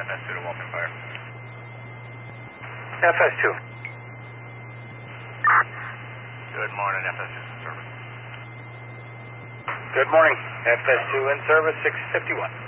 FS2 to Walking Fire. FS2. Good morning, FS2 in service. Good morning. FS2 in service, 651.